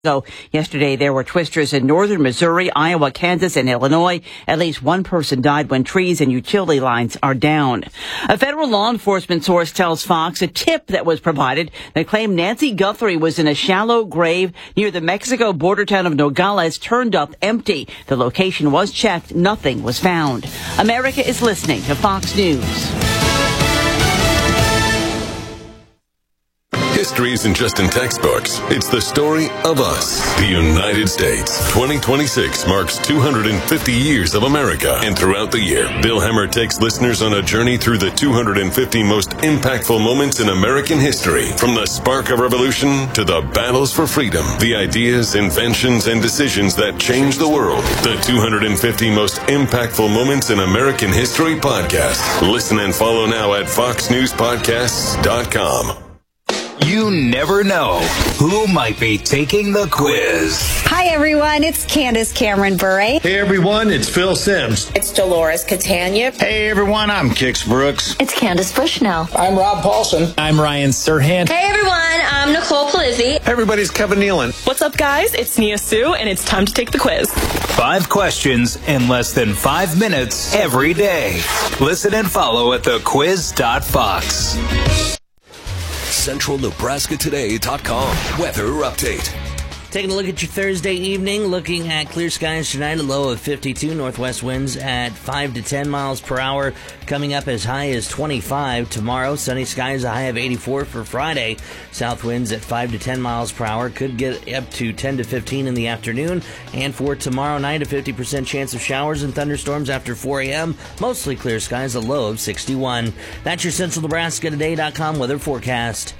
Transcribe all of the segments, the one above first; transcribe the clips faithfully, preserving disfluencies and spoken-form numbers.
Yesterday, there were twisters in northern Missouri, Iowa, Kansas, and Illinois. At least one person died when trees and utility lines are down. A federal law enforcement source tells Fox a tip that was provided that claimed Nancy Guthrie was in a shallow grave near the Mexico border town of Nogales turned up empty. The location was checked. Nothing was found. America is listening to Fox News. History isn't just in textbooks. It's the story of us, the United States. twenty twenty-six marks two hundred fifty years of America. And throughout the year, Bill Hemmer takes listeners on a journey through the two hundred fifty most impactful moments in American history. From the spark of revolution to the battles for freedom, the ideas, inventions, and decisions that changed the world. The two hundred fifty most impactful moments in American history podcast. Listen and follow now at fox news podcasts dot com. You never know who might be taking the quiz. Hi, everyone. It's Candace Cameron Bure. Hey, everyone. It's Phil Sims. It's Dolores Catania. Hey, everyone. I'm Kix Brooks. It's Candace Bushnell. I'm Rob Paulson. I'm Ryan Serhant. Hey, everyone. I'm Nicole Palizzi. Everybody's Kevin Nealon. What's up, guys? It's Nia Sue, and it's time to take the quiz. Five questions in less than five minutes every day. Listen and follow at the quiz dot fox. Central Nebraska Today dot com weather update. Taking a look at your Thursday evening, looking at clear skies tonight, a low of fifty-two, northwest winds at five to ten miles per hour, coming up as high as twenty-five. Tomorrow, sunny skies, a high of eighty-four for Friday. South winds at five to ten miles per hour, could get up to ten to fifteen in the afternoon. And for tomorrow night, a fifty percent chance of showers and thunderstorms after four a.m., mostly clear skies, a low of sixty-one. That's your Central Nebraska Today dot com weather forecast.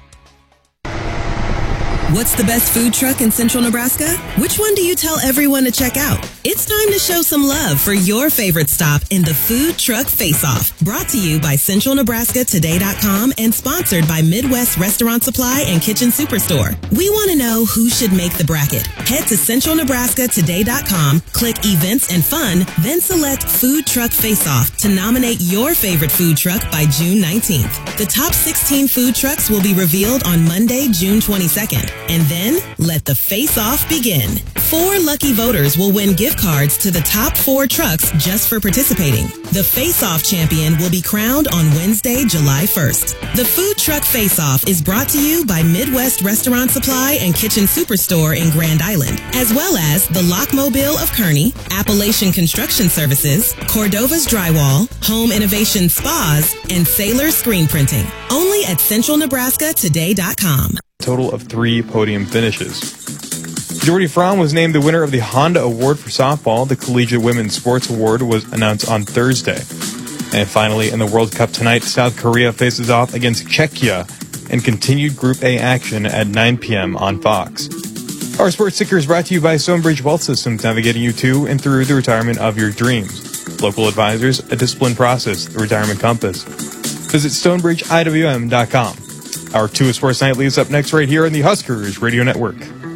What's the best food truck in Central Nebraska? Which one do you tell everyone to check out? It's time to show some love for your favorite stop in the Food Truck Face-Off. Brought to you by Central Nebraska Today dot com and sponsored by Midwest Restaurant Supply and Kitchen Superstore. We want to know who should make the bracket. Head to Central Nebraska Today dot com, click Events and Fun, then select Food Truck Face-Off to nominate your favorite food truck by June nineteenth. The top sixteen food trucks will be revealed on Monday, June twenty-second. And then, let the face-off begin. Four lucky voters will win gift cards to the top four trucks just for participating. The face-off champion will be crowned on Wednesday, July first. The Food Truck Face-Off is brought to you by Midwest Restaurant Supply and Kitchen Superstore in Grand Island, as well as the Lockmobile of Kearney, Appalachian Construction Services, Cordova's Drywall, Home Innovation Spas, and Sailor Screen Printing. Only at Central Nebraska Today dot com. Total of three podium finishes. Jordy Fromm was named the winner of the Honda Award for softball. The Collegiate Women's Sports Award was announced on Thursday. And finally, in the World Cup tonight, South Korea faces off against Czechia in continued Group A action at nine p.m. on Fox. Our Sports Ticker is brought to you by Stonebridge Wealth Systems, navigating you to and through the retirement of your dreams. Local advisors, a disciplined process, the Retirement Compass. Visit stonebridge I W M dot com. Our two of Sports Nightly is up next right here on the Huskers Radio Network.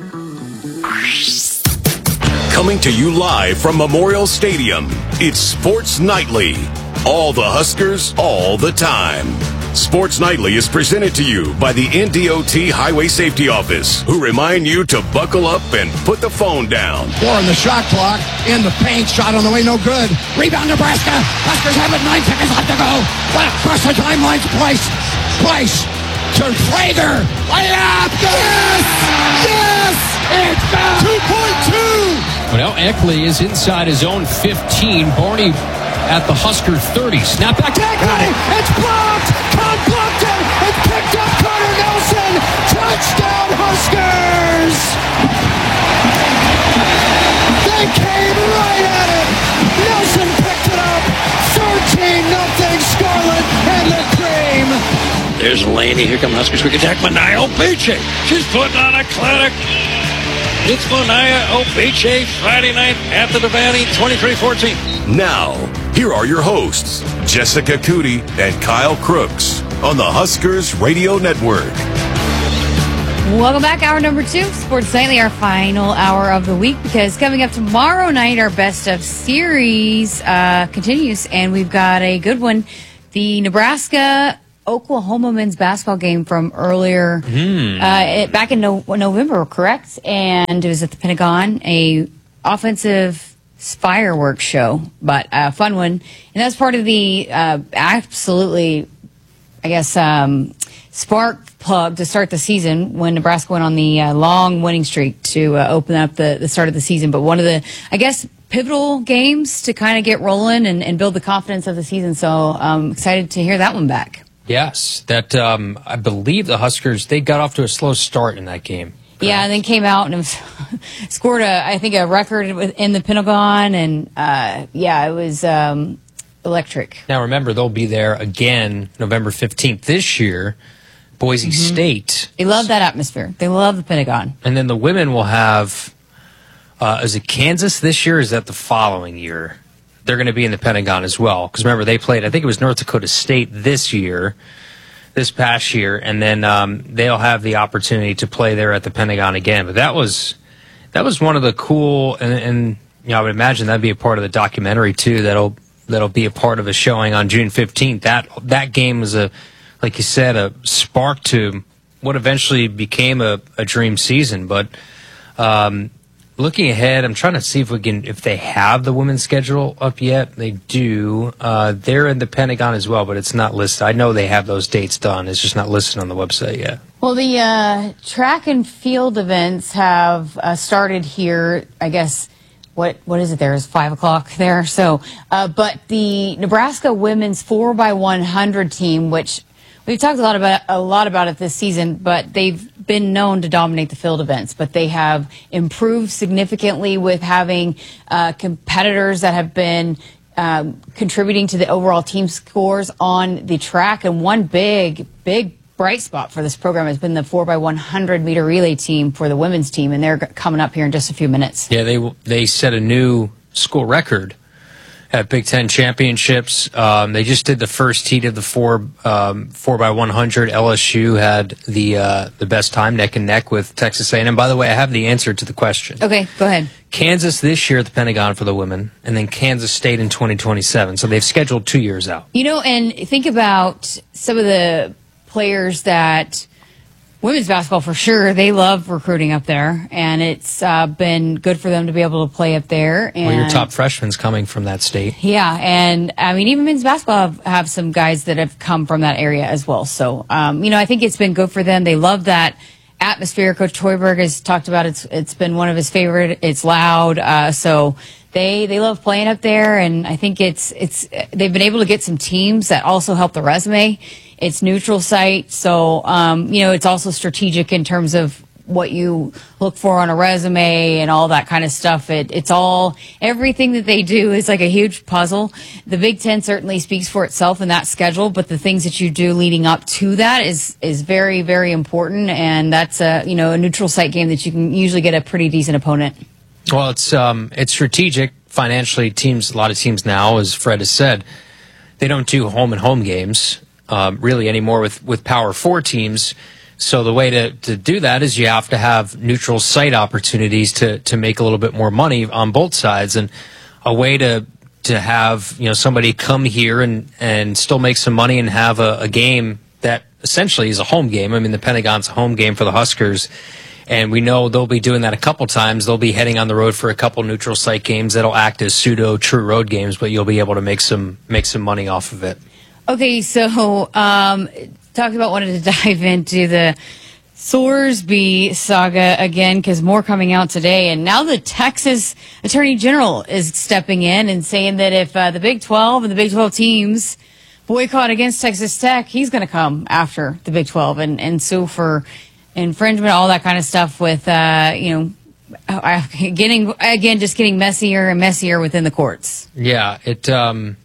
Coming to you live from Memorial Stadium, it's Sports Nightly. All the Huskers, all the time. Sports Nightly is presented to you by the N D O T Highway Safety Office, who remind you to buckle up and put the phone down. Four on the shot clock, in the paint, shot on the way, no good. Rebound Nebraska, Huskers have it, nine seconds left to go. But across the timeline, Price, Price. To Traeger, layup, yes, yes, it's got two point two. Well, Eckley is inside his own fifteen. Barney at the Husker thirty. Snap back to Eckley. It's blocked. Con blocked it. It's picked up. Connor Nelson. Touchdown Huskers. They came right at it. Nelson picked it up. thirteen nothing Scarlet and the Cream. There's Laney. Here come Huskers. We can attack Mania Obeche. She's putting on a clinic. It's Mania Obeche Friday night at the Devaney, twenty-three fourteen. Now, here are your hosts, Jessica Cootie and Kyle Crooks on the Huskers Radio Network. Welcome back. Hour number two, Sports Nightly, our final hour of the week, because coming up tomorrow night, our best of series uh, continues, and we've got a good one. The Nebraska Oklahoma men's basketball game from earlier, Mm. uh, it, back in no, November, correct? And it was at the Pentagon, a offensive fireworks show, but a fun one. And that's part of the uh, absolutely, I guess, um, spark plug to start the season when Nebraska went on the uh, long winning streak to uh, open up the, the start of the season. But one of the, I guess, pivotal games to kind of get rolling and, and build the confidence of the season. So I'm excited to hear that one back. Yes, that um, I believe the Huskers, they got off to a slow start in that game. Correct. Yeah, and then came out and it was scored, a, I think, a record in the Pentagon. And, uh, yeah, it was um, electric. Now, remember, they'll be there again November fifteenth this year, Boise Mm-hmm. State. They love that atmosphere. They love the Pentagon. And then the women will have, uh, is it Kansas this year or is that the following year? They're going to be in the Pentagon as well. Because remember, they played, I think it was North Dakota State this year, this past year, and then um, they'll have the opportunity to play there at the Pentagon again. But that was that was one of the cool, and, and you know, I would imagine that'd be a part of the documentary too. That'll that'll be a part of a showing on June fifteenth. That that game was a, like you said, a spark to what eventually became a, a dream season. But um, looking ahead, I'm trying to see if we can, if they have the women's schedule up yet. They do. Uh, they're in the Pentagon as well, but it's not listed. I know they have those dates done. It's just not listed on the website yet. Well, the uh, track and field events have uh, started here, I guess. What what is it there? It's five o'clock there. So, uh, but the Nebraska women's four by one hundred team, which we've talked a lot about a lot about it this season, but they've been known to dominate the field events. But they have improved significantly with having uh, competitors that have been um, contributing to the overall team scores on the track. And one big, big bright spot for this program has been the four by one hundred meter relay team for the women's team, and they're coming up here in just a few minutes. Yeah, they they set a new school record at Big Ten championships. Um, they just did the first heat of the four um, four by one hundred. L S U had the uh, the best time, neck and neck with Texas A and M. By the way, I have the answer to the question. Okay, go ahead. Kansas this year at the Pentagon for the women, and then Kansas State in twenty twenty-seven. So they've scheduled two years out. You know, and think about some of the players that women's basketball for sure, they love recruiting up there, and it's uh, been good for them to be able to play up there. And well, your top freshman's coming from that state. Yeah, and I mean, even men's basketball have, have some guys that have come from that area as well. So, um, you know, I think it's been good for them. They love that atmosphere. Coach Toiberg has talked about it's it's been one of his favorite. It's loud, uh, so they they love playing up there, and I think it's it's they've been able to get some teams that also help the resume. It's neutral site, so um, you know, it's also strategic in terms of what you look for on a resume and all that kind of stuff. It, it's all, everything that they do is like a huge puzzle. The Big Ten certainly speaks for itself in that schedule, but the things that you do leading up to that is, is very, very important. And that's a, you know, a neutral site game that you can usually get a pretty decent opponent. Well, it's, um, it's strategic financially. Teams, a lot of teams now, as Fred has said, they don't do home and home games, um, really anymore with, with Power Four teams. So the way to, to do that is you have to have neutral site opportunities to, to make a little bit more money on both sides, and a way to to have, you know, somebody come here and, and still make some money and have a, a game that essentially is a home game. I mean, the Pentagon's a home game for the Huskers, and we know they'll be doing that a couple times. They'll be heading on the road for a couple neutral site games that'll act as pseudo true road games, but you'll be able to make some make some money off of it. Okay, so um, talked about wanted to dive into the Sorsby saga again, because more coming out today. And now the Texas Attorney General is stepping in and saying that if uh, the Big twelve and the Big twelve teams boycott against Texas Tech, he's going to come after the Big twelve and, and sue for infringement, all that kind of stuff with, uh, you know, getting, again, just getting messier and messier within the courts. Yeah, it... Um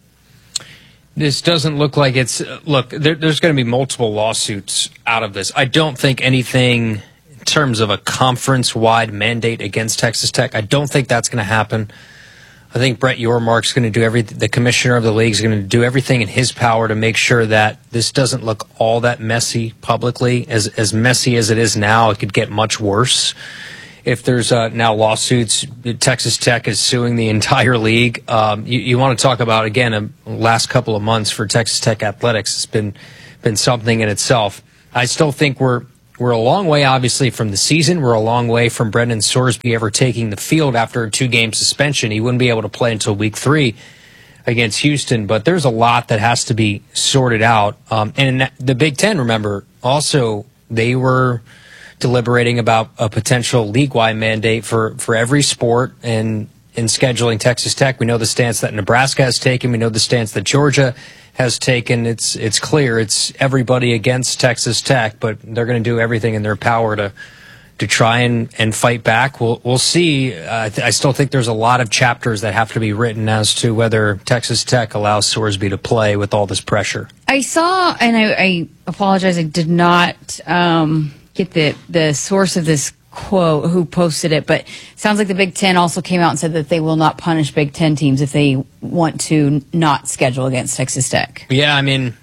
This doesn't look like it's... Look, there, there's going to be multiple lawsuits out of this. I don't think anything in terms of a conference-wide mandate against Texas Tech, I don't think that's going to happen. I think Brett Yormark's going to do everything... The commissioner of the league is going to do everything in his power to make sure that this doesn't look all that messy publicly. As, as messy as it is now, it could get much worse. If there's uh, now lawsuits, Texas Tech is suing the entire league. Um, you, you want to talk about, again, a last couple of months for Texas Tech athletics. It's been been something in itself. I still think we're we're a long way, obviously, from the season. We're a long way from Brendan Sorsby ever taking the field after a two-game suspension. He wouldn't be able to play until week three against Houston, but there's a lot that has to be sorted out. Um, and the Big Ten, remember, also they were deliberating about a potential league-wide mandate for, for every sport and in scheduling Texas Tech. We know the stance that Nebraska has taken. We know the stance that Georgia has taken. It's it's clear it's everybody against Texas Tech, but they're going to do everything in their power to to try and, and fight back. We'll we'll see. Uh, I still think there's a lot of chapters that have to be written as to whether Texas Tech allows Sorsby to play with all this pressure. I saw, and I, I apologize, I did not um, get the the source of this quote, who posted it, but it sounds like the Big Ten also came out and said that they will not punish Big Ten teams if they want to not schedule against Texas Tech. Yeah, I mean,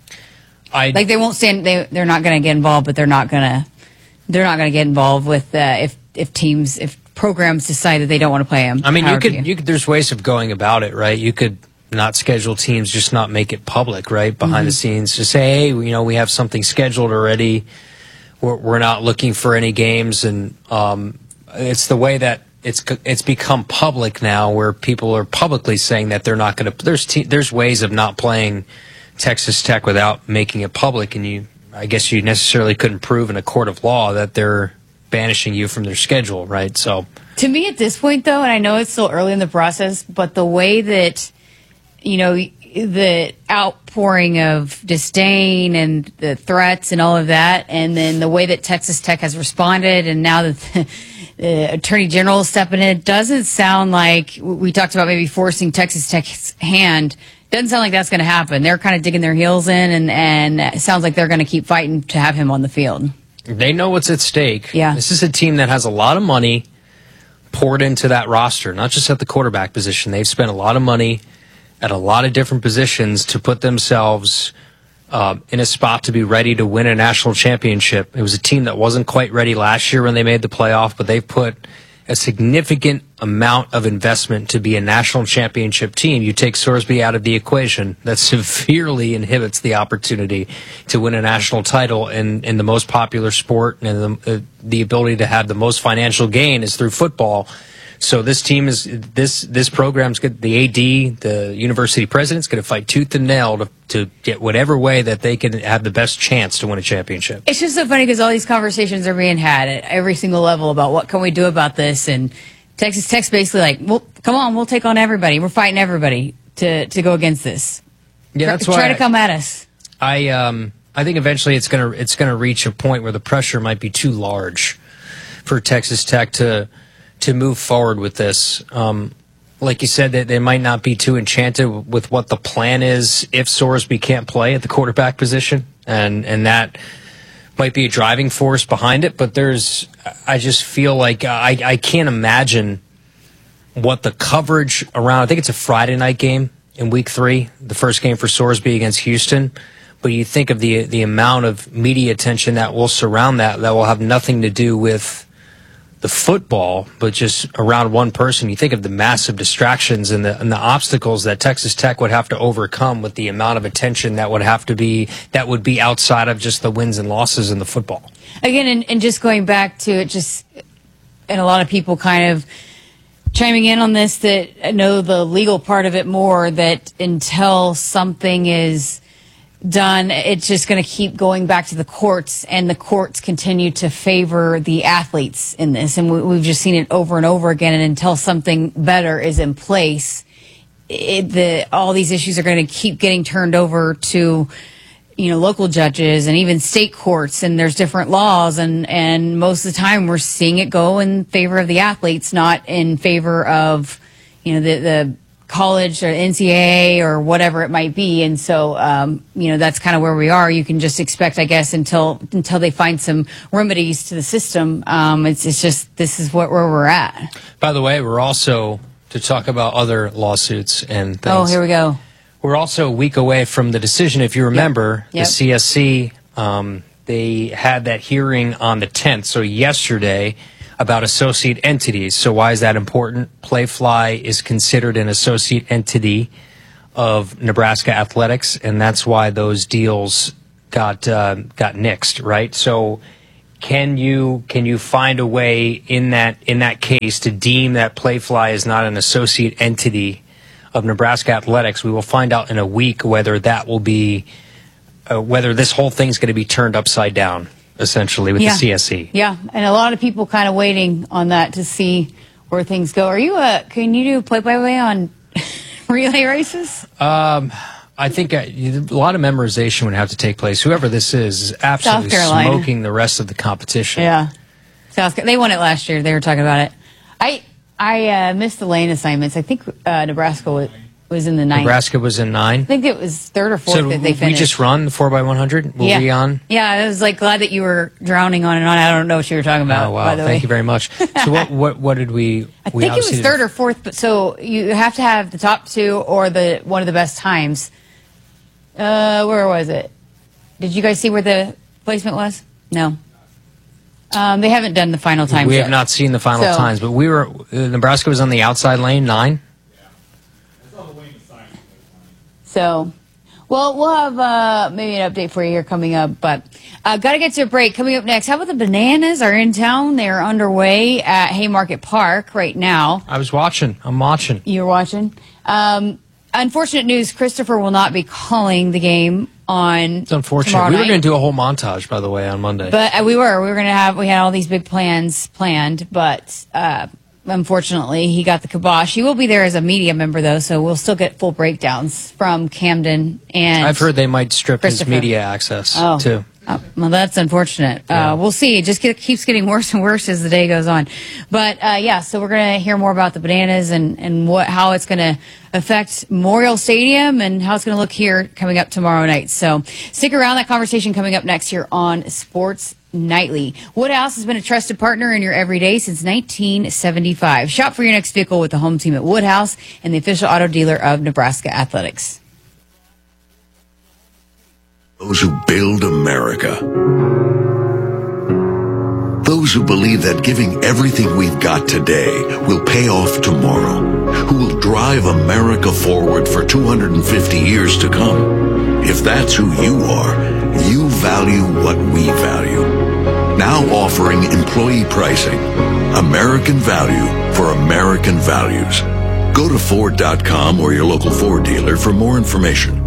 I like they won't stand. They they're not going to get involved, but they're not going to they're not going to get involved with uh, if if teams if programs decide that they don't want to play them. I mean, you could you? you could. There's ways of going about it, right? You could not schedule teams, just not make it public, right? Behind mm-hmm. the scenes, just say, hey, you know, we have something scheduled already. We're, we're not looking for any games, and um, it's the way that it's it's become public now, where people are publicly saying that they're not going to. There's te- there's ways of not playing Texas Tech without making it public, and you, I guess, you necessarily couldn't prove in a court of law that they're banishing you from their schedule, right? So, to me, at this point, though, and I know it's still early in the process, but the way that you know. the outpouring of disdain and the threats and all of that, and then the way that Texas Tech has responded, and now that the, the Attorney General is stepping in, it doesn't sound like, we talked about maybe forcing Texas Tech's hand, doesn't sound like that's going to happen. They're kind of digging their heels in, and, and it sounds like they're going to keep fighting to have him on the field. They know what's at stake. Yeah. This is a team that has a lot of money poured into that roster, not just at the quarterback position. They've spent a lot of money at a lot of different positions to put themselves uh, in a spot to be ready to win a national championship. It was a team that wasn't quite ready last year when they made the playoff, but they've put a significant amount of investment to be a national championship team. You take Sorsby out of the equation, that severely inhibits the opportunity to win a national title in, in the most popular sport, and the, uh, the ability to have the most financial gain is through football. So this team is this this program's good. The A D, the university president's going to fight tooth and nail to, to get whatever way that they can have the best chance to win a championship. It's just so funny because all these conversations are being had at every single level about what can we do about this, and Texas Tech's basically like, well, come on, we'll take on everybody. We're fighting everybody to, to go against this. Yeah, that's try, why try to I, come at us. I um I think eventually it's gonna it's gonna reach a point where the pressure might be too large for Texas Tech to. to move forward with this. Um, like you said, that they might not be too enchanted with what the plan is if Sorsby can't play at the quarterback position, and and that might be a driving force behind it. But there's, I just feel like I, I can't imagine what the coverage around, I think it's a Friday night game in week three, the first game for Sorsby against Houston. But you think of the the amount of media attention that will surround that, that will have nothing to do with the football, but just around one person. You think of the massive distractions and the and the obstacles that Texas Tech would have to overcome with the amount of attention that would have to be that would be outside of just the wins and losses in the football. Again, and, and just going back to it, just and a lot of people kind of chiming in on this that know the legal part of it more. That until something is done, it's just going to keep going back to the courts, and the courts continue to favor the athletes in this, and we, we've just seen it over and over again. And until something better is in place, it, the all these issues are going to keep getting turned over to, you know, local judges and even state courts, and there's different laws, and and most of the time we're seeing it go in favor of the athletes, not in favor of, you know, the the college or N C double A or whatever it might be. And so, um, you know, that's kind of where we are. You can just expect, I guess, until until they find some remedies to the system. Um, it's, it's just, this is what, where we're at. By the way, we're also, to talk about other lawsuits and things. Oh, here we go. We're also a week away from the decision. If you remember, yep. Yep. the C S C, um, they had that hearing on the tenth, so yesterday, about associate entities. So why is that important? Playfly is considered an associate entity of Nebraska Athletics, and that's why those deals got uh, got nixed, right? So can you can you find a way in that in that case to deem that Playfly is not an associate entity of Nebraska Athletics? We will find out in a week whether that will be uh, whether this whole thing's going to be turned upside down, essentially, with yeah. the C S E. Yeah, and a lot of people kind of waiting on that to see where things go. Are you a? Can you do play-by-play on relay races? Um. I think a, a lot of memorization would have to take place. Whoever this is is absolutely smoking the rest of the competition. Yeah, South they won it last year. They were talking about it. I I uh, missed the lane assignments. I think uh, Nebraska was, was in the ninth. Nebraska was in nine. I think it was third or fourth so that they finished. We just run the four by one hundred. We'll yeah. be on. Yeah, I was like glad that you were drowning on and on. I don't know what you were talking about. Oh wow! By the Thank way. you very much. So what what what did we? I we think it was did, third or fourth. But so you have to have the top two or the one of the best times. Uh, where was it? Did you guys see where the placement was? No. Um, they haven't done the final times We yet. have not seen the final so, times, but we were uh, Nebraska was on the outside lane nine. So, well, we'll have uh, maybe an update for you here coming up, but uh, got to get to a break. Coming up next, how about the Bananas are in town? They are underway at Haymarket Park right now. I was watching. I'm watching. You're watching. Um, unfortunate news: Christopher will not be calling the game on. It's unfortunate. Tomorrow We were night. going to do a whole montage, by the way, on Monday. But uh, we were. We were going to have, we had all these big plans planned, but uh, unfortunately he got the kibosh. He will be there as a media member, though, so we'll still get full breakdowns from Camden and I've heard they might strip his Christopher. media access, Oh. too. Oh, well, that's unfortunate. Yeah. Uh, we'll see. It just get, keeps getting worse and worse as the day goes on. But uh, yeah, so we're going to hear more about the Bananas and, and what how it's going to affect Memorial Stadium and how it's going to look here coming up tomorrow night. So stick around. That conversation coming up next here on Sports Nightly. Woodhouse has been a trusted partner in your everyday since nineteen seventy-five. Shop for your next vehicle with the home team at Woodhouse and the official auto dealer of Nebraska Athletics. Those who build America. Those who believe that giving everything we've got today will pay off tomorrow. Who will drive America forward for two hundred fifty years to come. If that's who you are, you value what we value. Now offering employee pricing. American value for American values. Go to Ford dot com or your local Ford dealer for more information.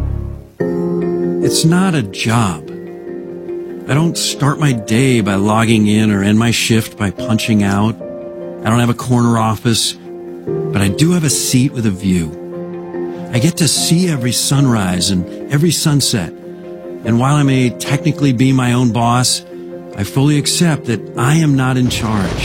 It's not a job. I don't start my day by logging in or end my shift by punching out. I don't have a corner office, but I do have a seat with a view. I get to see every sunrise and every sunset. And while I may technically be my own boss, I fully accept that I am not in charge.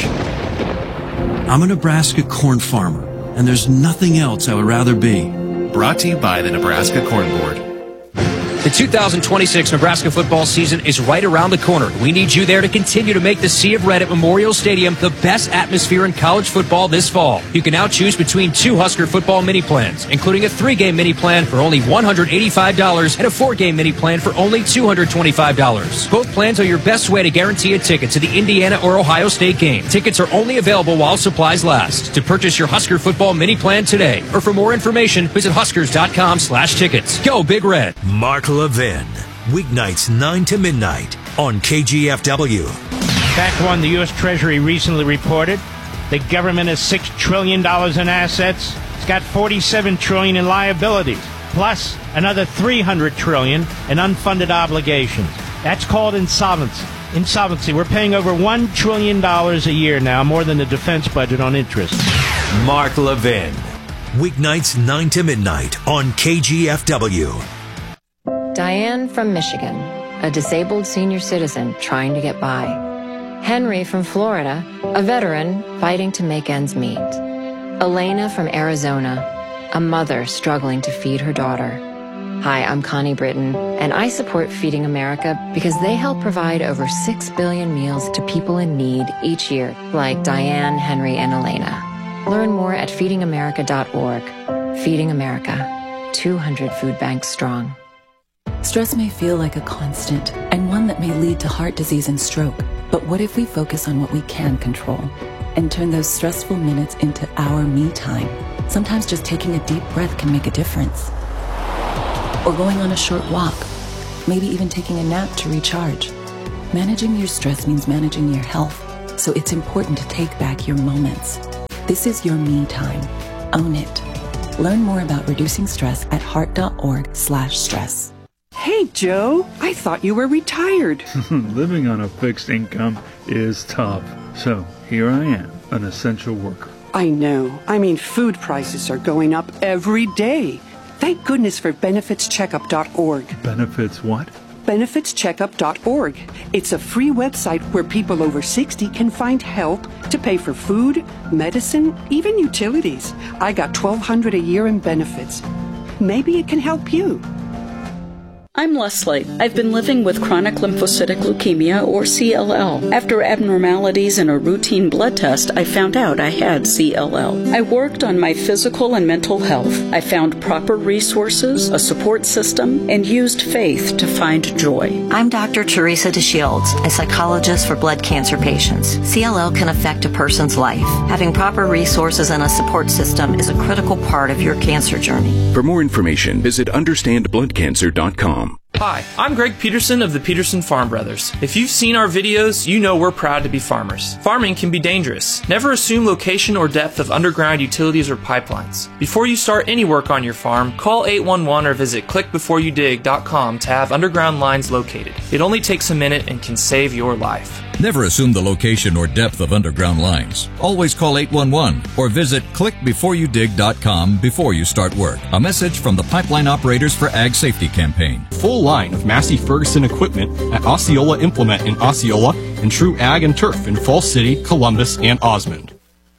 I'm a Nebraska corn farmer, and there's nothing else I would rather be. Brought to you by the Nebraska Corn Board. The two thousand twenty-six Nebraska football season is right around the corner. We need you there to continue to make the Sea of Red at Memorial Stadium the best atmosphere in college football this fall. You can now choose between two Husker football mini plans, including a three-game mini plan for only one hundred eighty-five dollars and a four-game mini plan for only two hundred twenty-five dollars. Both plans are your best way to guarantee a ticket to the Indiana or Ohio State game. Tickets are only available while supplies last. To purchase your Husker football mini plan today, or for more information, visit huskers dot com slash tickets. Go Big Red. Mark Levin, weeknights nine to midnight on K G F W. Fact one, the U S Treasury recently reported the government has six trillion dollars in assets. It's got forty-seven trillion dollars in liabilities, plus another three hundred trillion dollars in unfunded obligations. That's called insolvency. Insolvency. We're paying over one trillion dollars a year now, more than the defense budget on interest. Mark Levin, weeknights nine to midnight on K G F W. Diane from Michigan, a disabled senior citizen trying to get by. Henry from Florida, a veteran fighting to make ends meet. Elena from Arizona, a mother struggling to feed her daughter. Hi, I'm Connie Britton, and I support Feeding America because they help provide over six billion meals to people in need each year, like Diane, Henry, and Elena. Learn more at feeding america dot org. Feeding America, two hundred food banks strong. Stress may feel like a constant and one that may lead to heart disease and stroke. But what if we focus on what we can control and turn those stressful minutes into our me time? Sometimes just taking a deep breath can make a difference. Or going on a short walk. maybe even taking a nap to recharge. Managing your stress means managing your health, so it's important to take back your moments. This is your me time. Own it. Learn more about reducing stress at heart.org slash stress. Hey, Joe, I thought you were retired. Living on a fixed income is tough. So here I am, an essential worker. I know. I mean, food prices are going up every day. Thank goodness for benefits checkup dot org. Benefits what? benefits checkup dot org. It's a free website where people over sixty can find help to pay for food, medicine, even utilities. I got twelve hundred dollars a year in benefits. Maybe it can help you. I'm Leslie. I've been living with chronic lymphocytic leukemia, or C L L. After abnormalities in a routine blood test, I found out I had C L L. I worked on my physical and mental health. I found proper resources, a support system, and used faith to find joy. I'm Doctor Teresa DeShields, a psychologist for blood cancer patients. C L L can affect a person's life. Having proper resources and a support system is a critical part of your cancer journey. For more information, visit understand blood cancer dot com. Hi, I'm Greg Peterson of the Peterson Farm Brothers. If you've seen our videos, you know we're proud to be farmers. Farming can be dangerous. Never assume location or depth of underground utilities or pipelines. Before you start any work on your farm, call eight one one or visit click before you dig dot com to have underground lines located. It only takes a minute and can save your life. Never assume the location or depth of underground lines. Always call eight one one or visit click before you dig dot com before you start work. A message from the Pipeline Operators for Ag Safety campaign. Full line of Massey Ferguson equipment at Osceola Implement in Osceola and True Ag and Turf in Falls City, Columbus, and Osmond.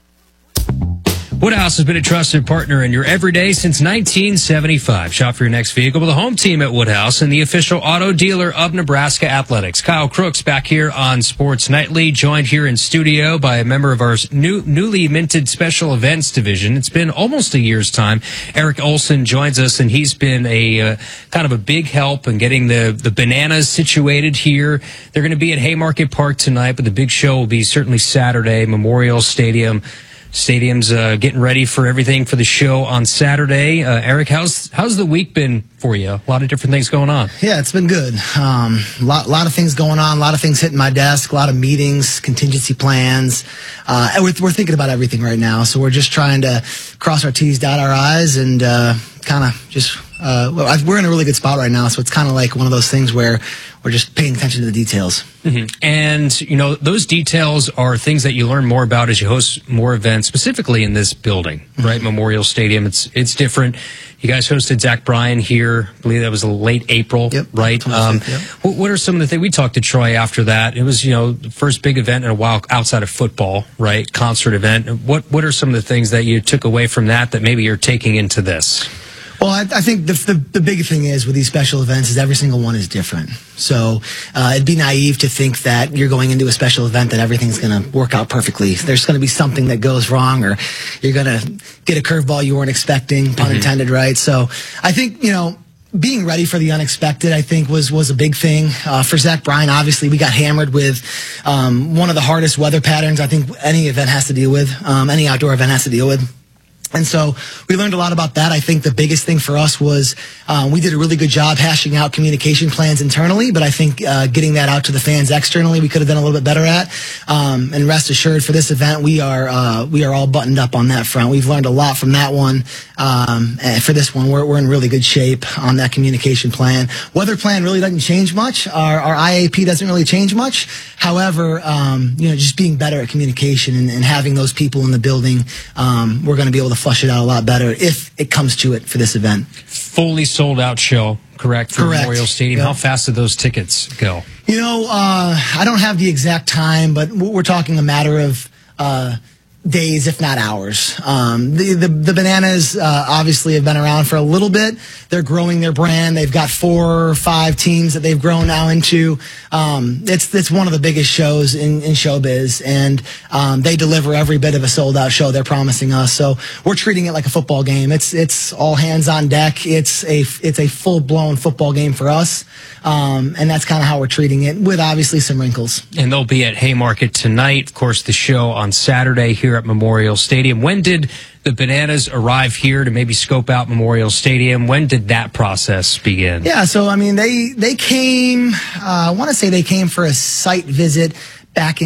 Woodhouse has been a trusted partner in your everyday since nineteen seventy-five. Shop for your next vehicle with a home team at Woodhouse and the official auto dealer of Nebraska Athletics. Kyle Crooks back here on Sports Nightly, joined here in studio by a member of our new, newly minted special events division. It's been almost a year's time. Eric Olson joins us, and he's been a uh, kind of a big help in getting the, the bananas situated here. They're going to be at Haymarket Park tonight, but the big show will be certainly Saturday, Memorial Stadium. Stadium's uh, getting ready for everything for the show on Saturday. Uh, Eric, how's how's the week been for you? A lot of different things going on. Yeah, it's been good. Um, a lot, lot of things going on, a lot of things hitting my desk, a lot of meetings, contingency plans. Uh, and we're, we're thinking about everything right now, so we're just trying to cross our T's, dot our I's, and uh, kind of just, uh, well, we're in a really good spot right now, so it's kind of like one of those things where we're just paying attention to the details. Mm-hmm. And, you know, those details are things that you learn more about as you host more events, specifically in this building, mm-hmm. right? Memorial Stadium. It's it's different. You guys hosted Zach Bryan here. I believe that was late April, yep. right? Um, yep. what, what are some of the things? We talked to Troy after that. It was, you know, the first big event in a while outside of football, right? Concert event. What, what are some of the things that you took away from that that maybe you're taking into this? Well, I, I think the, the the big thing is with these special events is every single one is different. So uh, it'd be naive to think that you're going into a special event that everything's going to work out perfectly. There's going to be something that goes wrong, or you're going to get a curveball you weren't expecting, pun mm-hmm. intended, right? So I think, you know, being ready for the unexpected, I think, was was a big thing. Uh, for Zach Bryan, obviously, we got hammered with um, one of the hardest weather patterns I think any event has to deal with, um, any outdoor event has to deal with. And so we learned a lot about that. I think the biggest thing for us was um, we did a really good job hashing out communication plans internally, but I think uh, getting that out to the fans externally, we could have done a little bit better at. Um, and rest assured, for this event, we are uh, we are all buttoned up on that front. We've learned a lot from that one. Um, and for this one, we're we're in really good shape on that communication plan. Weather plan really doesn't change much. Our, our I A P doesn't really change much. However, um, you know, just being better at communication and, and having those people in the building, um, we're going to be able to flush it out a lot better if it comes to it for this event. Fully sold out show, correct? For Correct. Memorial Stadium. Yep. How fast did those tickets go? You know, uh, I don't have the exact time, but we're talking a matter of uh, days, if not hours. Um, the, the the bananas uh, obviously have been around for a little bit. They're growing their brand. They've got four or five teams that they've grown now into. Um, it's it's one of the biggest shows in, in showbiz, and um, they deliver every bit of a sold out show they're promising us. So we're treating it like a football game. It's it's all hands on deck. It's a it's a full blown football game for us, um, and that's kind of how we're treating it, with obviously some wrinkles. And they'll be at Haymarket tonight. Of course, the show on Saturday here here at Memorial Stadium. When did the Bananas arrive here to maybe scope out Memorial Stadium? When did that process begin? Yeah, so I mean, they they came. Uh, I want to say they came for a site visit back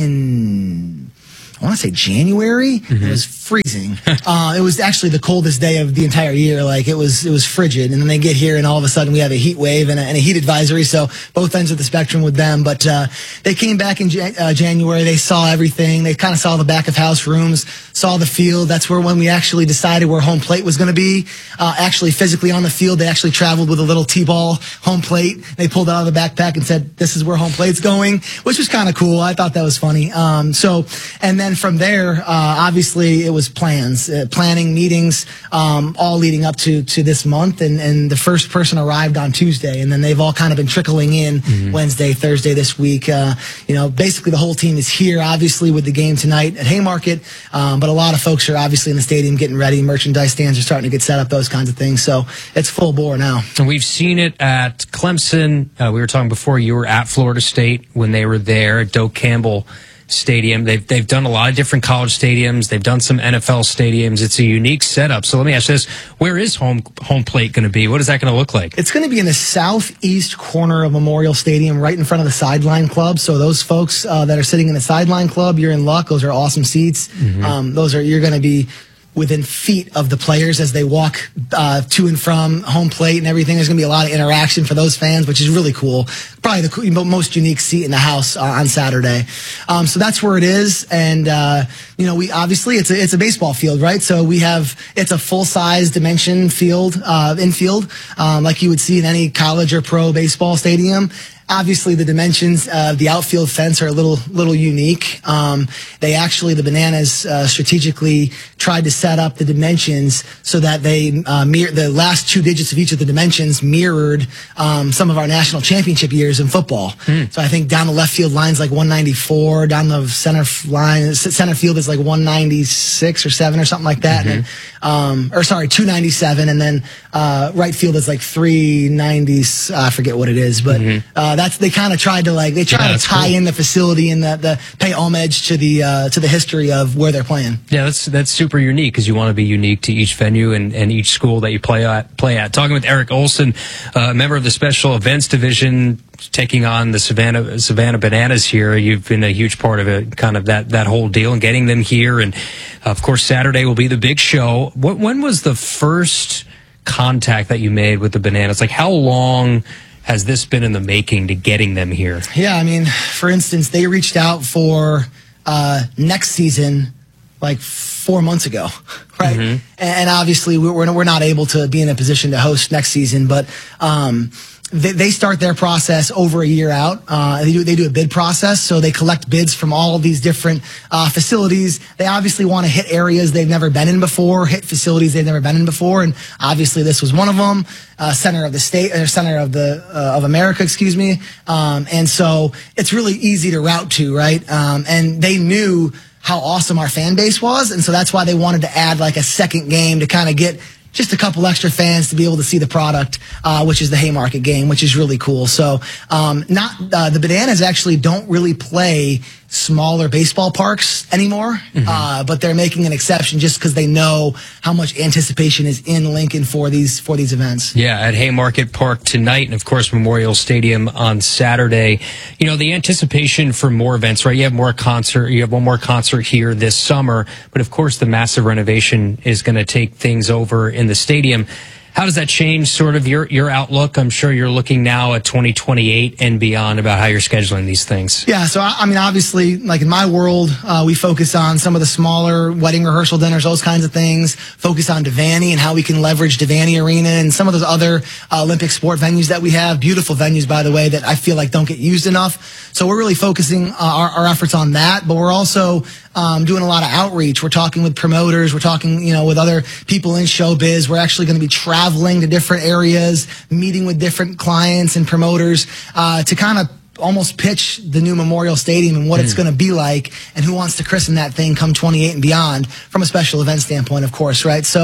in, I want to say January. Mm-hmm. It was freezing. uh, it was actually the coldest day of the entire year. Like it was, it was frigid. And then they get here, and all of a sudden we have a heat wave and a, and a heat advisory. So both ends of the spectrum with them. But uh, they came back in Jan- uh, January. They saw everything. They kind of saw the back of house rooms, saw the field. That's where when we actually decided where home plate was going to be. Uh, actually, physically on the field, they actually traveled with a little T-ball home plate. They pulled it out of the backpack and said, "This is where home plate's going," which was kind of cool. I thought that was funny. Um, so, and then from there, uh, obviously, it was plans, uh, planning, meetings, um, all leading up to to this month. And, and the first person arrived on Tuesday, and then they've all kind of been trickling in mm-hmm. Wednesday, Thursday this week. Uh, you know, basically the whole team is here, obviously, with the game tonight at Haymarket. Um, but a lot of folks are obviously in the stadium getting ready. Merchandise stands are starting to get set up, those kinds of things. So it's full bore now. And we've seen it at Clemson. Uh, we were talking before, you were at Florida State when they were there at Doak Campbell Stadium. They've they've done a lot of different college stadiums. They've done some N F L stadiums. It's a unique setup. So let me ask you this: where is home home plate going to be? What is that going to look like? It's going to be in the southeast corner of Memorial Stadium, right in front of the Sideline Club. So those folks uh, that are sitting in the Sideline Club, you're in luck. Those are awesome seats. Mm-hmm. Um, those are you're going to be within feet of the players as they walk uh, to and from home plate and everything. There's going to be a lot of interaction for those fans, which is really cool. Probably the cool, most unique seat in the house uh, on Saturday. Um, so that's where it is. And, uh, you know, we obviously, it's a, it's a baseball field, right? So we have, it's a full-size dimension field, uh, infield, um, like you would see in any college or pro baseball stadium. Obviously, the dimensions of the outfield fence are a little little unique. Um, they actually, the Bananas uh, strategically tried to set up the dimensions so that they uh, mirror the last two digits of each of the dimensions mirrored um, some of our national championship years in football. Hmm. So I think down the left field line's like one ninety-four, down the center line, center field is like one ninety-six or seven or something like that. Mm-hmm. And, um, or sorry, two ninety-seven, and then uh, right field is like three ninety. Uh, I forget what it is, but. Mm-hmm. Uh, That's they kind of tried to like they try yeah, to tie cool. in the facility and the, the pay homage to the uh, to the history of where they're playing. Yeah, that's that's super unique because you want to be unique to each venue and, and each school that you play at. Play at. Talking with Eric Olson, a uh, member of the Special Events Division, taking on the Savannah Savannah Bananas here. You've been a huge part of it, kind of that that whole deal and getting them here. And of course, Saturday will be the big show. What, when was the first contact that you made with the Bananas? Like, how long has this been in the making to getting them here? Yeah, I mean, for instance, they reached out for uh, next season like four months ago, right? Mm-hmm. And obviously, we're we're not able to be in a position to host next season, but um, they, they start their process over a year out. Uh, they do they do a bid process, so they collect bids from all of these different uh, facilities. They obviously want to hit areas they've never been in before, hit facilities they've never been in before, and obviously this was one of them. Uh, center of the state, or center of the uh, of America, excuse me. Um, and so it's really easy to route to, right? Um, and they knew how awesome our fan base was, and so that's why they wanted to add like a second game to kind of get just a couple extra fans to be able to see the product, uh, which is the Haymarket game, which is really cool. So, um, not, uh, the Bananas actually don't really play smaller baseball parks anymore, mm-hmm. uh, but they're making an exception just because they know how much anticipation is in Lincoln for these, for these events. Yeah, at Haymarket Park tonight, and of course Memorial Stadium on Saturday. You know, the anticipation for more events, right? You have more concert, you have one more concert here this summer, but of course the massive renovation is going to take things over in the stadium. How does that change sort of your, your outlook? I'm sure you're looking now at twenty twenty-eight and beyond about how you're scheduling these things. Yeah, so I, I mean, obviously, like in my world, uh, we focus on some of the smaller wedding rehearsal dinners, those kinds of things, focus on Devaney and how we can leverage Devaney Arena and some of those other uh, Olympic sport venues that we have. Beautiful venues, by the way, that I feel like don't get used enough. So we're really focusing uh, our, our efforts on that, but we're also Um, doing a lot of outreach. We're talking with promoters. We're talking, you know, with other people in showbiz. We're actually going to be traveling to different areas, meeting with different clients and promoters uh, to kind of almost pitch the new Memorial Stadium and what mm. it's going to be like and who wants to christen that thing come twenty-eight and beyond from a special event standpoint, of course, right? So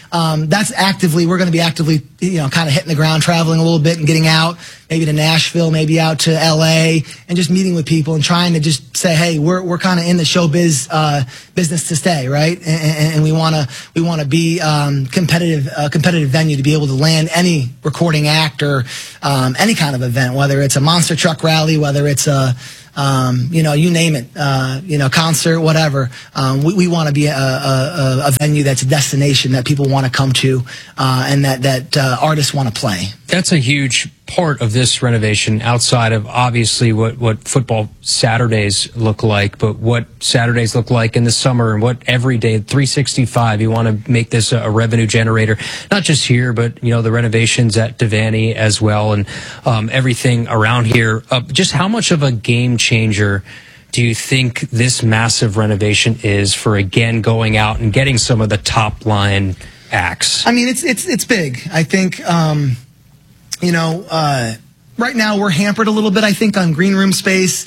um, that's actively, we're going to be actively, you know, kind of hitting the ground, traveling a little bit and getting out, maybe to Nashville, maybe out to L A, and just meeting with people and trying to just say, hey, we're we're kind of in the showbiz uh, business to stay, right? And, and, and we want to we want to be um, competitive, uh, competitive venue to be able to land any recording act or um, any kind of event, whether it's a monster truck rally, whether it's a Um, you know, you name it, uh, you know, concert, whatever. Um, we, we want to be a, a, a venue that's a destination that people want to come to, uh, and that, that, uh, artists want to play. That's a huge part of this renovation outside of obviously what, what football Saturdays look like, but what Saturdays look like in the summer and what every day, three sixty-five, you want to make this a, a revenue generator, not just here, but, you know, the renovations at Devaney as well and, um, everything around here. Uh, just how much of a game changer do you think this massive renovation is for, again, going out and getting some of the top line acts? I mean, it's, it's, it's big. I think, um, you know, uh, right now we're hampered a little bit, I think, on green room space.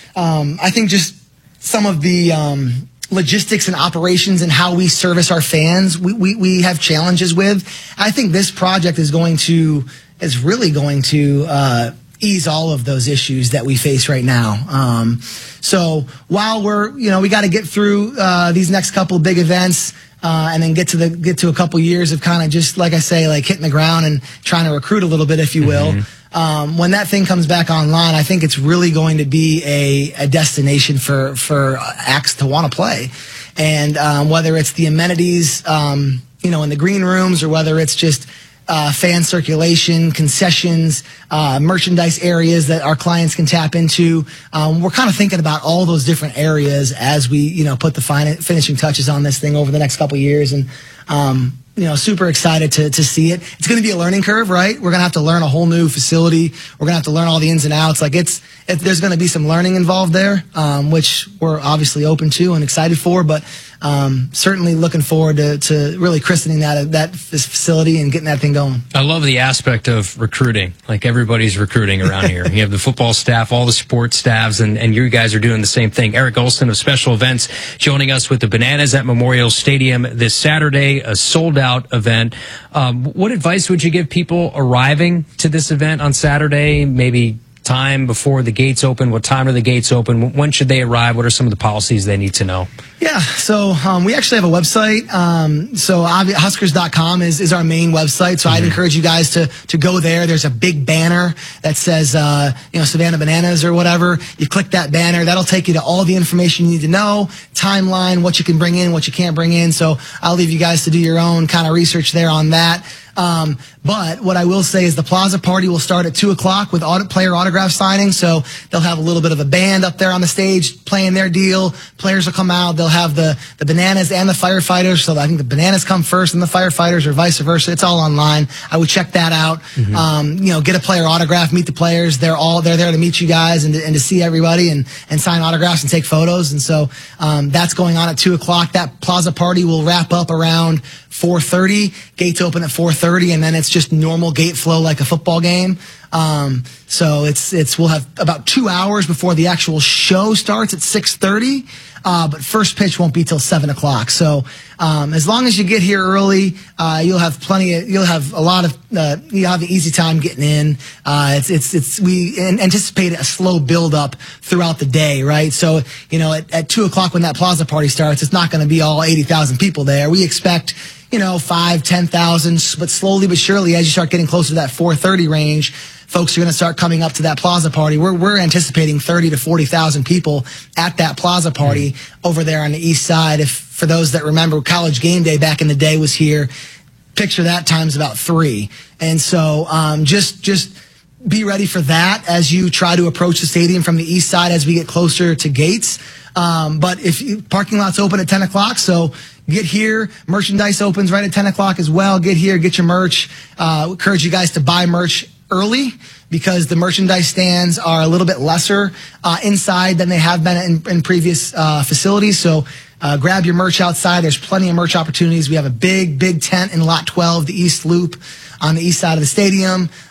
Um, I think just some of the um, logistics and operations and how we service our fans, we, we, we have challenges with. I think this project is going to, is really going to uh, ease all of those issues that we face right now. Um, so while we're, you know, we got to get through uh, these next couple of big events, Uh, and then get to the get to a couple years of kind of just, like I say, like hitting the ground and trying to recruit a little bit, if you will. Mm-hmm. Um, when that thing comes back online, I think it's really going to be a, a destination for for acts to want to play, and um, whether it's the amenities, um, you know, in the green rooms, or whether it's just Uh, fan circulation, concessions, uh, merchandise areas that our clients can tap into. Um, we're kind of thinking about all those different areas as we, you know, put the fin- finishing touches on this thing over the next couple of years. And, um, you know, super excited to, to see it. It's going to be a learning curve, right? We're going to have to learn a whole new facility. We're going to have to learn all the ins and outs. Like it's, it, there's going to be some learning involved there, um, which we're obviously open to and excited for, but, um, certainly looking forward to, to really christening that, that this facility and getting that thing going. I love the aspect of recruiting. Like everybody's recruiting around here. You have the football staff, all the sports staffs, and, and you guys are doing the same thing. Eric Olson of Special Events joining us with the Bananas at Memorial Stadium this Saturday, a sold out event. Um, what advice would you give people arriving to this event on Saturday? Maybe time before the gates open? What time are the gates open? When should they arrive? What are some of the policies they need to know? Yeah, so um, we actually have a website. Um, so Huskers dot com is, is our main website. So mm-hmm. I'd encourage you guys to to go there. There's a big banner that says, uh, you know, Savannah Bananas or whatever. You click that banner. That'll take you to all the information you need to know, timeline, what you can bring in, what you can't bring in. So I'll leave you guys to do your own kind of research there on that. Um, but what I will say is the Plaza Party will start at two o'clock with audit, player autograph signing. So they'll have a little bit of a band up there on the stage playing their deal. Players will come out. They'll have the, the Bananas and the firefighters. So I think the Bananas come first and the firefighters, or vice versa. It's all online. I would check that out. Mm-hmm. Um, you know, get a player autograph, meet the players. They're all, they're there to meet you guys and to, and to see everybody and, and sign autographs and take photos. And so, um, that's going on at two o'clock. That Plaza Party will wrap up around four thirty. Gates open at four thirty, and then it's just normal gate flow like a football game. Um, so it's, it's, we'll have about two hours before the actual show starts at six thirty. Uh, but first pitch won't be till seven o'clock. So, um, as long as you get here early, uh, you'll have plenty of, you'll have a lot of, uh, you'll have an easy time getting in. Uh, it's, it's, it's, we anticipate a slow build up throughout the day, right? So, you know, at, at two o'clock when that Plaza Party starts, it's not going to be all eighty thousand people there. We expect, you know, five, ten thousand, but slowly but surely, as you start getting closer to that four thirty range, folks are going to start coming up to that Plaza Party. We're we're anticipating thirty to forty thousand people at that Plaza Party mm-hmm. over there on the east side. If for those that remember, College Game Day back in the day was here. Picture that times about three. And so um, just just be ready for that as you try to approach the stadium from the east side as we get closer to gates. Um, but if you, parking lot's open at ten o'clock, so get here. Merchandise opens right at ten o'clock as well. Get here, get your merch. Uh, encourage you guys to buy merch early because the merchandise stands are a little bit lesser uh, inside than they have been in, in previous uh, facilities. So uh, grab your merch outside. There's plenty of merch opportunities. We have a big, big tent in Lot twelve, the East Loop on the east side of the stadium.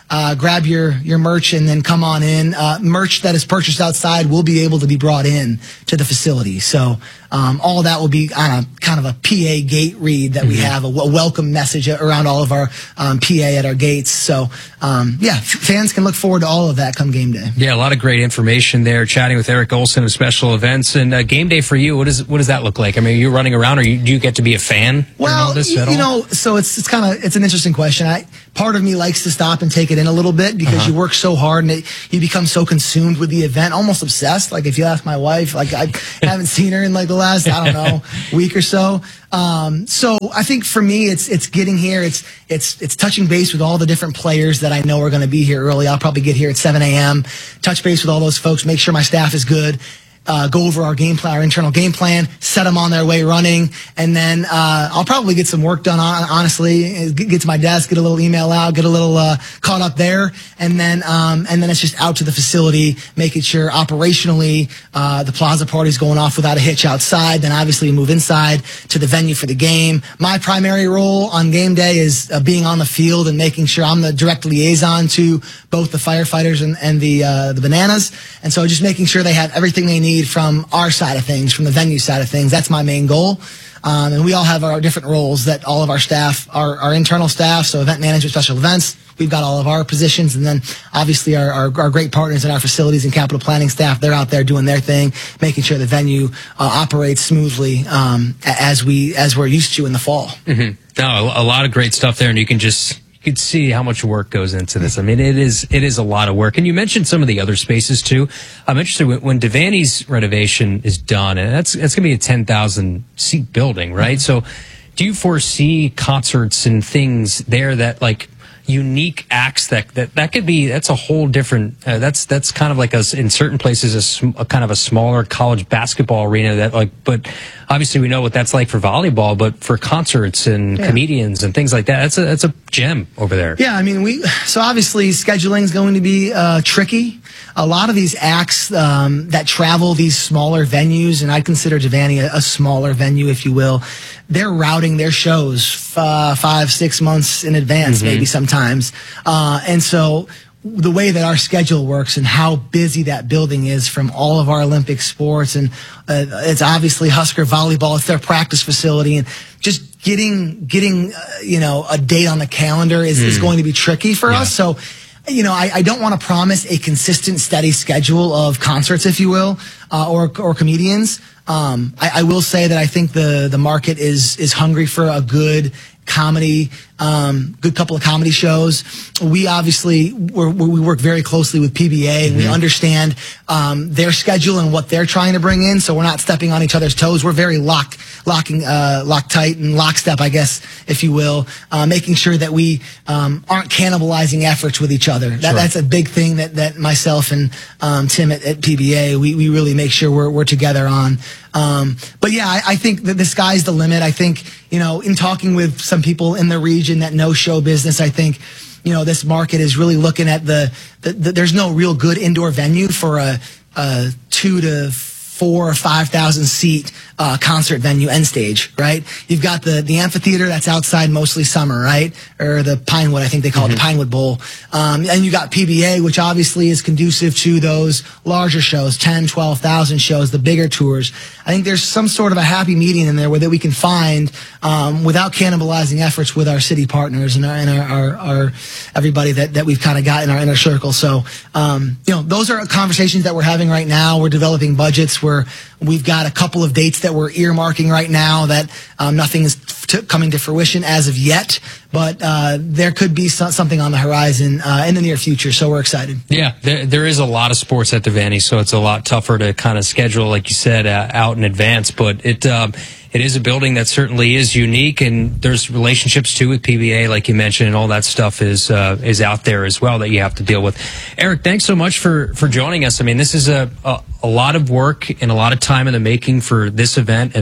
uh, grab your, your merch and then come on in. Uh, merch that is purchased outside will be able to be brought in to the facility. So, um, all that will be on a kind of a P A gate read that mm-hmm. we have, a, a welcome message around all of our, um, P A at our gates. So, um, yeah, f- fans can look forward to all of that come game day. Yeah, a lot of great information there, chatting with Eric Olson of Special Events. And uh, game day for you, what, is, what does that look like? I mean, are you running around, or you, do you get to be a fan? Well, this you, you know, so it's it's kind of it's an interesting question. I part of me likes to stop and take it in a little bit because uh-huh. you work so hard and it, you become so consumed with the event, almost obsessed. Like if you ask my wife, like I haven't seen her in like the last I don't know week or so. Um, so I think for me, it's it's getting here. It's it's it's touching base with all the different players that I know are going to be here early. I'll probably get here at seven a.m. Touch base with all those folks. Make sure my staff is good. Uh, go over our game plan, our internal game plan, set them on their way running, and then uh, I'll probably get some work done, on, honestly, get, get to my desk, get a little email out, get a little uh, caught up there, and then um, and then it's just out to the facility, making sure operationally uh, the plaza party's going off without a hitch outside, then obviously move inside to the venue for the game. My primary role on game day is uh, being on the field and making sure I'm the direct liaison to both the firefighters and, and the uh, the Bananas, and so just making sure they have everything they need from our side of things, from the venue side of things. That's my main goal. Um, and we all have our different roles that all of our staff, our, our internal staff, so event management, special events, we've got all of our positions. And then obviously our, our, our great partners in our facilities and capital planning staff, they're out there doing their thing, making sure the venue uh, operates smoothly um, as, we, as we're used to in the fall. Mm-hmm. No, a lot of great stuff there, and you can just... You can see how much work goes into this. I mean, it is it is a lot of work. And you mentioned some of the other spaces too. I'm interested when, when Devaney's renovation is done, and that's that's going to be a ten thousand seat building, right? So, do you foresee concerts and things there that like unique acts that that that could be? That's a whole different. Uh, that's that's kind of like a, in certain places a, sm- a kind of a smaller college basketball arena that like, but. Obviously, we know what that's like for volleyball, but for concerts and yeah. comedians and things like that, that's a that's a gem over there. Yeah, I mean, we so obviously scheduling is going to be uh, tricky. A lot of these acts um, that travel these smaller venues, and I'd consider Devaney a, a smaller venue, if you will. They're routing their shows f- uh, five, six months in advance, mm-hmm. maybe sometimes, uh, and so. The way that our schedule works and how busy that building is from all of our Olympic sports, and uh, it's obviously Husker volleyball, it's their practice facility, and just getting getting uh, you know a date on the calendar is, mm. is going to be tricky for yeah. us. So, you know, I, I don't want to promise a consistent, steady schedule of concerts, if you will, uh, or or comedians. Um, I, I will say that I think the the market is is hungry for a good comedy, um, good couple of comedy shows. We obviously, we're, we work very closely with P B A, and mm-hmm. we understand um, their schedule and what they're trying to bring in, so we're not stepping on each other's toes. We're very lock, locking, uh, lock tight and lockstep, I guess, if you will, uh, making sure that we um, aren't cannibalizing efforts with each other. That, sure. That's a big thing that, that myself and um, Tim at, at P B A, we, we really make sure we're, we're together on. Um, but yeah, I, I think that the sky's the limit. I think, you know, in talking with some people in the region that know show business, I think, you know, this market is really looking at the, the, the there's no real good indoor venue for a, a two to four or five thousand seat uh, concert venue end stage, right? You've got the the amphitheater that's outside mostly summer, right? Or the Pinewood, I think they call mm-hmm. it the Pinewood Bowl. Um, and you got P B A, which obviously is conducive to those larger shows, ten, twelve thousand shows, the bigger tours. I think there's some sort of a happy median in there where that we can find um, without cannibalizing efforts with our city partners and our and our, our, our everybody that, that we've kind of got in our inner circle. So, um, you know, those are conversations that we're having right now. We're developing budgets. We're We've got a couple of dates that we're earmarking right now that um, nothing is t- coming to fruition as of yet, but uh, there could be so- something on the horizon uh, in the near future, so we're excited. Yeah, there, there is a lot of sports at Devaney, so it's a lot tougher to kind of schedule, like you said, uh, out in advance, but it um, it is a building that certainly is unique, and there's relationships, too, with P B A, like you mentioned, and all that stuff is uh, is out there as well that you have to deal with. Eric, thanks so much for, for joining us. I mean, this is a, a, a lot of work and a lot of time in the making for this event, and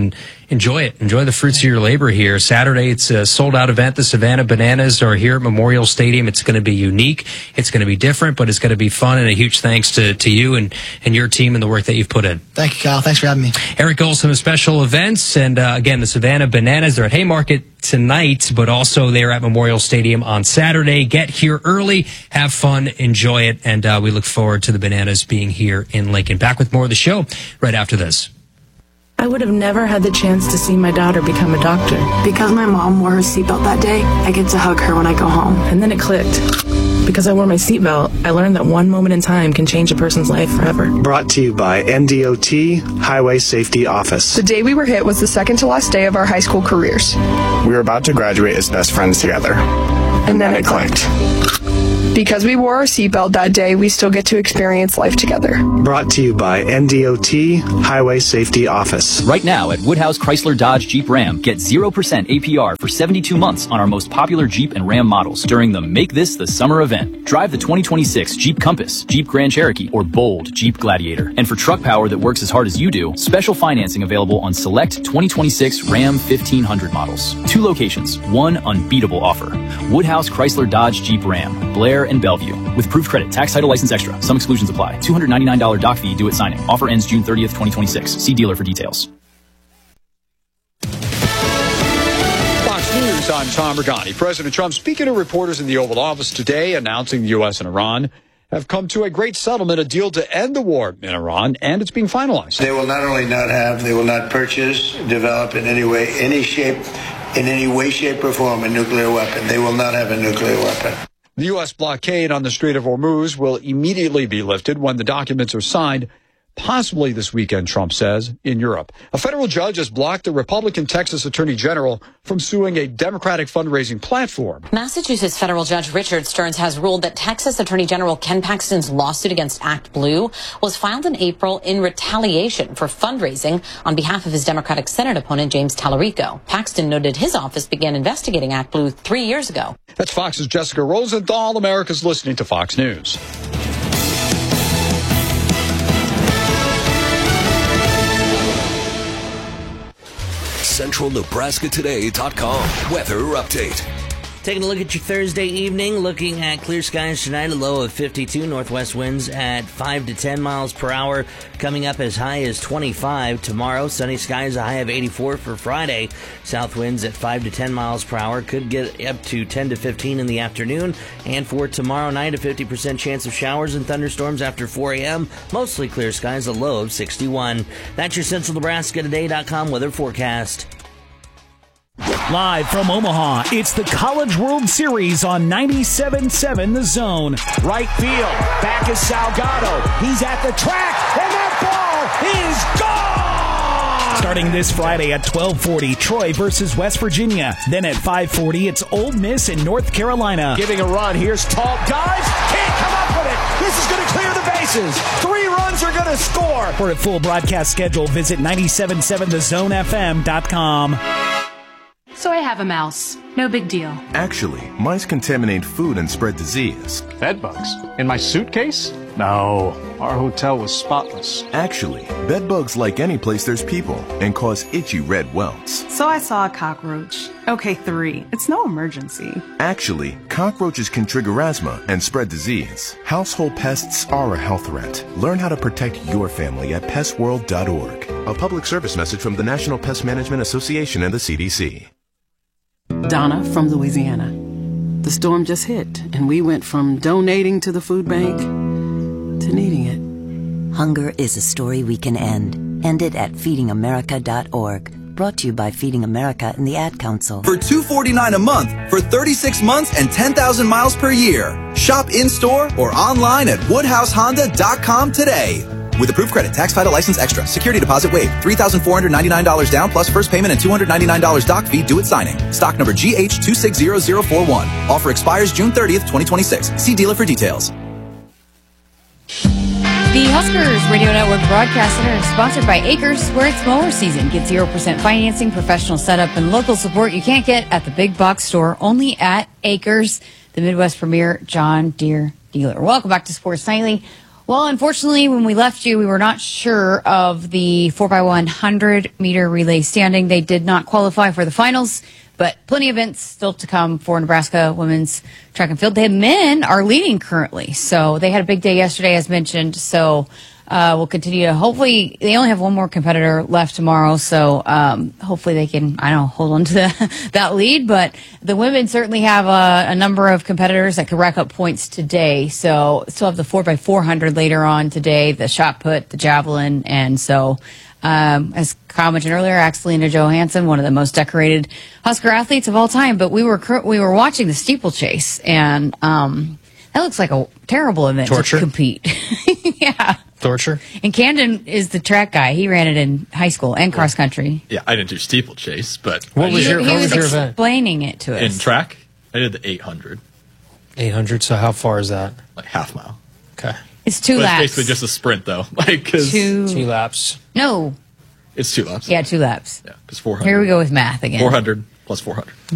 enjoy it. Enjoy the fruits of your labor here. Saturday, it's a sold-out event. The Savannah Bananas are here at Memorial Stadium. It's going to be unique. It's going to be different, but it's going to be fun. And a huge thanks to, to you and, and your team and the work that you've put in. Thank you, Kyle. Thanks for having me. Eric Olson of Special Events. And uh, again, the Savannah Bananas, they're at Haymarket tonight, but also they're at Memorial Stadium on Saturday. Get here early, have fun, enjoy it, and uh, we look forward to the Bananas being here in Lincoln. Back with more of the show right after this. I would have never had the chance to see my daughter become a doctor. Because my mom wore her seatbelt that day, I get to hug her when I go home. And then it clicked. Because I wore my seatbelt, I learned that one moment in time can change a person's life forever. Brought to you by N D O T Highway Safety Office. The day we were hit was the second to last day of our high school careers. We were about to graduate as best friends together. And, and then, then it clicked. clicked. Because we wore our seatbelt that day, we still get to experience life together. Brought to you by N D O T Highway Safety Office. Right now at Woodhouse Chrysler Dodge Jeep Ram, get zero percent A P R for seventy-two months on our most popular Jeep and Ram models during the Make This the Summer event. Drive the twenty twenty-six Jeep Compass, Jeep Grand Cherokee, or bold Jeep Gladiator. And for truck power that works as hard as you do, special financing available on select twenty twenty-six Ram fifteen hundred models. Two locations, one unbeatable offer. Woodhouse Chrysler Dodge Jeep Ram, Blair and Bellevue. With proof credit, tax title license extra. Some exclusions apply. two hundred ninety-nine dollars doc fee due at signing. Offer ends June thirtieth, twenty twenty-six. See dealer for details. Fox News, I'm Tom Regani. President Trump speaking to reporters in the Oval Office today, announcing the U S and Iran have come to a great settlement, a deal to end the war in Iran, and it's being finalized. They will not only not have, they will not purchase, develop in any way, any shape, in any way, shape, or form a nuclear weapon. They will not have a nuclear weapon. The U S blockade on the Strait of Hormuz will immediately be lifted when the documents are signed, possibly this weekend, Trump says, in Europe. A federal judge has blocked the Republican Texas Attorney General from suing a Democratic fundraising platform. Massachusetts federal judge Richard Stearns has ruled that Texas Attorney General Ken Paxton's lawsuit against Act Blue was filed in April in retaliation for fundraising on behalf of his Democratic Senate opponent, James Tallarico. Paxton noted his office began investigating Act Blue three years ago. That's Fox's Jessica Rosenthal. America's listening to Fox News. Central Nebraska Today dot com weather update. Taking a look at your Thursday evening, looking at clear skies tonight, a low of fifty-two, northwest winds at five to ten miles per hour, coming up as high as twenty-five. Tomorrow, sunny skies, a high of eighty-four for Friday. South winds at five to ten miles per hour, could get up to ten to fifteen in the afternoon. And for tomorrow night, a fifty percent chance of showers and thunderstorms after four a.m., mostly clear skies, a low of sixty-one. That's your Central Nebraska Today dot com weather forecast. Live from Omaha, it's the College World Series on ninety-seven point seven The Zone. Right field, back is Salgado. He's at the track, and that ball is gone! Starting this Friday at twelve forty, Troy versus West Virginia. Then at five forty, it's Ole Miss in North Carolina. Giving a run, here's Tall, dives, can't come up with it. This is going to clear the bases. Three runs are going to score. For a full broadcast schedule, visit ninety-seven point seven the zone f m dot com. So I have a mouse. No big deal. Actually, mice contaminate food and spread disease. Bed bugs? In my suitcase? No, our hotel was spotless. Actually, bed bugs like any place there's people and cause itchy red welts. So I saw a cockroach. Okay, three. It's no emergency. Actually, cockroaches can trigger asthma and spread disease. Household pests are a health threat. Learn how to protect your family at pest world dot org. A public service message from the National Pest Management Association and the C D C. Donna from Louisiana. The storm just hit, and we went from donating to the food bank to needing it. Hunger is a story we can end. End it at feeding america dot org. Brought to you by Feeding America and the Ad Council. For two hundred forty-nine dollars a month, for thirty-six months and ten thousand miles per year. Shop in-store or online at woodhouse honda dot com today. With approved credit, tax title license extra, security deposit waived, three thousand four hundred ninety-nine dollars down plus first payment and two hundred ninety-nine dollars doc fee due at signing. Stock number G H two six zero zero four one. Offer expires June thirtieth, twenty twenty-six. See dealer for details. The Huskers Radio Network Broadcast Center is sponsored by Acres, where it's mower season. Get zero percent financing, professional setup, and local support you can't get at the big box store, only at Acres, the Midwest premier John Deere dealer. Welcome back to Sports Nightly. Well, unfortunately, when we left you, we were not sure of the four by one hundred meter relay standing. They did not qualify for the finals, but plenty of events still to come for Nebraska women's track and field. The men are leading currently, so they had a big day yesterday, as mentioned. So uh, we'll continue to hopefully. They only have one more competitor left tomorrow, so um, hopefully they can, I don't know, hold on to the, that lead. But the women certainly have a, a number of competitors that could rack up points today. So still have the four by four hundred later on today, the shot put, the javelin, and so. Um, as Kyle mentioned earlier, Axelina Johansson, one of the most decorated Husker athletes of all time. But we were we were watching the steeplechase, and um, that looks like a terrible event Torture. to compete. Yeah. Torture. And Camden is the track guy. He ran it in high school and cross country. Yeah, I didn't do steeplechase, but What was he, your, he what was was your event? explaining it to us. in track, I did the eight hundred, eight hundred, so how far is that? like half mile. Okay. It's two But laps. It's basically just a sprint, though. Like, cause Two- Two laps. No. it's two laps. Yeah, two laps. Yeah, because four hundred. Here we go with math again. four hundred plus four hundred.